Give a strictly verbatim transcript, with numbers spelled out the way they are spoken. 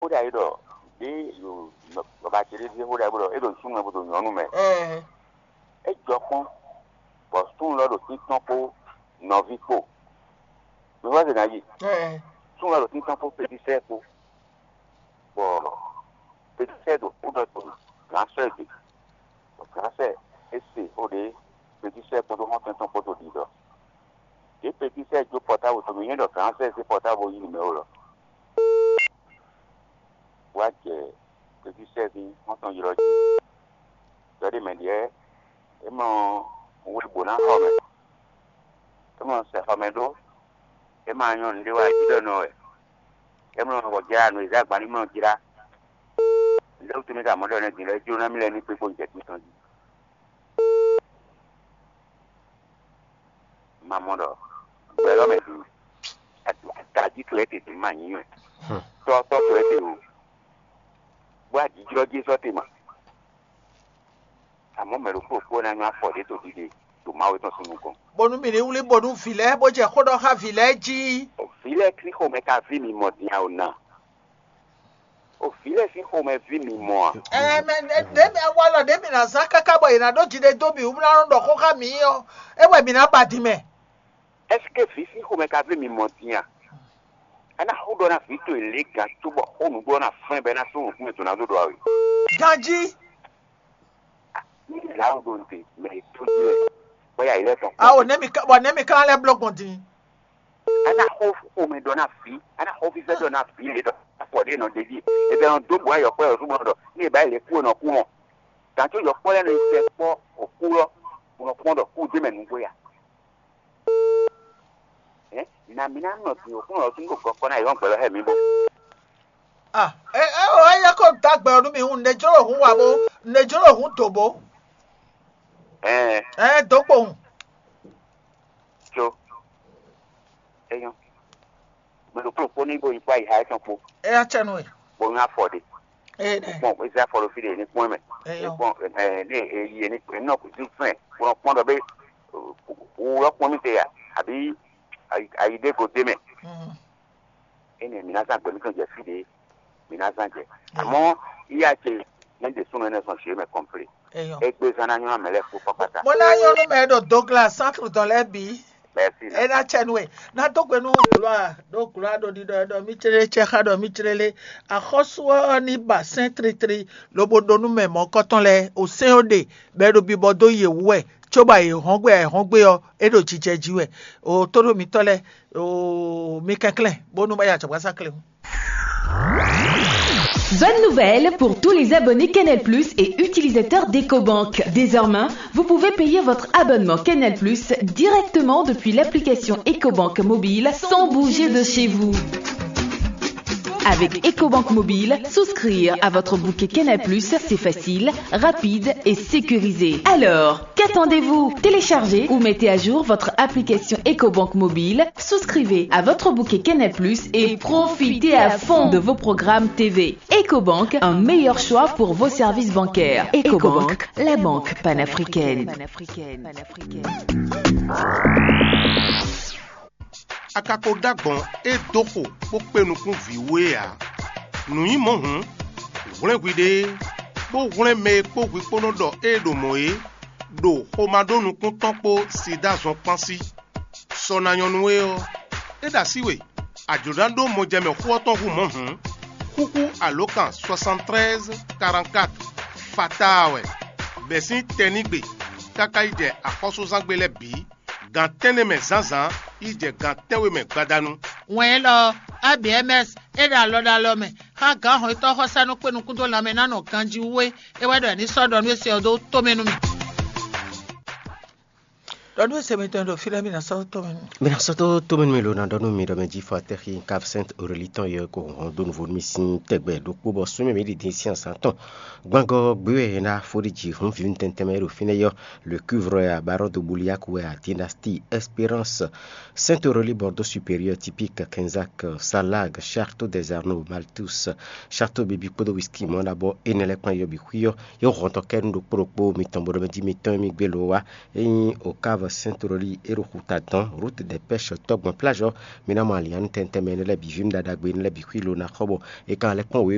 ko da ido de yo ba kiri de ko da bo e do sun mo do nyonu me eh e jo kon bo sun lo do tin ton po novi po mi wa de na yi eh sun lo do tin ton po petit set po bo petit set do o do grand set de grand set e se o de petit set po do mo tin ton po do di do e petit set jo portable to mi yen do grand set se portable yi me o lo wa je petit set ni mo ton yi lo ji jadi me die e mo wo bo na ho me e mo se ho me do e ma yon de wa ji do no e e mo ko ja no za gba ni mo jira le tu mi ga mo do ne dire ju na mi le ni pe ko je tu tan ji ma mo do be lo me du ta ji to e ti ma yin to to to e ti o wa ji jo ji so ti ma àmọ́ mẹ́rin kó kó náà ní àfọ̀dé tó dìde tó máa wé tán sínú kan. bọ́nú mi ní wúlé bọ́nú filẹ̀ bó jẹ́ kó dọ́ ha filẹ̀ jí. òfìlẹ̀ kí kò mẹ́ka fi mi mọ̀ díẹ̀ ò náà òfìlẹ̀ fi kò mẹ́ fi mi mọ̀. ẹ mẹ dèmi wà lọ dèmi náà sá káká bọ̀ ìrìnà tó jíde tóbi wúlò ń dọ̀ kó ká mi yọ ẹ wẹ̀ mi náà bàdí mẹ́. ẹsikẹ́ fi fi kò mẹ́ka fi mi mọ̀ díẹ̀ ẹnà ó dọ̀ náà fi tó ilé ga túbọ̀ ó nù gbọ́ náà fún ẹbẹ̀ náà sóhùn fún ètò náà tó dọ̀ àwẹ̀. janji. láwọn tó ń tè mẹ tó jẹ bóyá ilé tán. àwọn nẹ́mi ká wà nẹ́mi ká lẹ́ blọọkù dín. ana ó omi dọ̀ náà fi ana ó fi fẹ́ dọ̀ náà fi lè dọ̀ àpọ̀dé náà dédé ẹ̀fẹ̀ hàn dóbò ayọ̀ pẹ́ ọ̀tún mọ́ dọ̀ ní ìbá ilé kú ọ̀nà kú wọn tàǹtí yọ pọ́ lẹ́nu ìfẹ́ pọ́ òkú lọ ọ̀nà kú ọ̀dọ̀ kú dé mẹ́nu gbóyà. ẹ nàmínà nà tí òkú ọ̀nà tó ń gbọ̀ kọ́ náà ìwọ̀n pẹ̀lú ẹ̀mí bọ́. ah ẹ ẹ ọ ẹ yẹ kó ta gbẹ ọdún mi hùn nẹjọ́rò hùn wà bó nẹjọ́rò hùn tòbó. ẹ ẹ dọ́pọ̀ hùn. jo ẹyàn gbẹdọ kúrò pọ níbo ìpa ìhà ẹsàn po. ẹ yà kyẹnu ẹ. bọ ń afọdé. ẹ dẹ. pọn ẹsẹ afọdé fi de ní pọn mẹ. ní pọn ẹ ní èyí ní pọn náà kò sí fún ẹ pọn pọn dọ bẹ wúrọ pọn mi tẹ yà àbí àyídé kò dé mẹ. ẹ ní ẹmí lásán pẹ̀lú kan jẹ fi de mi lásán jẹ àmọ́ iye àti ẹ̀ ń dẹ̀ súnmọ́ ẹ̀ náà sàn ṣe é mẹ́ kọ́ńpìlì. ẹ gbé sanni yan mẹlẹ fún pọpata. mo náà yọ ọdún mẹ́ẹ̀ẹ́dọ̀ Douglas centre dọ̀lẹ́ bí. ẹ náà kyẹnu ẹ náà tó gbẹnu kúlọ̀ à dó kúlọ̀ àdó dídọ̀ ẹ̀dọ̀ mi kyerè kyẹ́ ká dọ̀ mi kyerè lé àkọ́sọ́ ní bassin tìrìtìrì lóbodonu mẹ́mọ́ kọ́tán lẹ òsèn òde bẹ́ẹ̀ ló bí bọ́ dó yẹ wú ẹ̀ tí ó bá yẹ hàn gbé ẹ̀ hàn gbé ọ ẹ̀dọ̀ jíjẹ jí ẹ̀ ò tó ló mi tọ́lẹ̀ ò mi kẹ́kẹ́lẹ̀ bónú bá yà àtàgbà sákẹ́lẹ̀ hù. Bonne nouvelle pour tous les abonnés Canal Plus et utilisateurs d'EcoBank. Désormais, vous pouvez payer votre abonnement Canal Plus directement depuis l'application EcoBank mobile sans bouger de chez vous. Avec EcoBank mobile, souscrire à votre bouquet Canal Plus, c'est facile, rapide et sécurisé. Alors, qu'attendez-vous? Téléchargez ou mettez à jour votre application EcoBank mobile, souscrivez à votre bouquet Canal Plus et profitez à fond de vos programmes T V. EcoBank, un meilleur choix pour vos services bancaires. EcoBank, la banque panafricaine. akako dagbon e doko po penukun viwe a nuyi mo hun wren gwide po wren me po gwi pono do e do moe do ho madonu kun ton po sida zon pansi sona yonwe o e da siwe ajodando mo jeme ho ton hu mo hun kuku alokan soixante-treize quarante-quatre fatawe besin tenigbe kaka ije akoso zangbele bi gantene me zanzan ije gantewe me gbadanu. wọ́n lọ A B M S ẹ̀dá lọ́dà lọ́mẹ̀ ká gà hàn ìtọ́ ọ̀sánú pẹ̀lú kúndó làmẹ̀ nánà kanji wé ewédọ̀ ní sọ́dọ̀ ní èsì ọ̀dọ́ tó mẹ́nu mi. Donu semeton do fila mina soto men. Mina soto to men melo na donu mi do me ji fa terri cap Saint Aureliton ye ko on do nouveau mission tegbe do ko bo sume me di science anton. Gbango gbe na foriji hon fi ntentemero fineyo le cuivre à baron de Bouliac ou à dynastie Espérance Saint Aurélie Bordeaux supérieur typique Kenzac Salag Château des Arnaud Malthus Château Baby Podo whisky mon abo enele pan yo bi kuyo yo ronto ken do propo mi tombo do me di mi ton mi gbelowa e au cave Saint-Aurélie et Routatan, route des pêches Togma plage, minamalian tentemene la bivim da dagben la bikwilo na khobo et quand les pont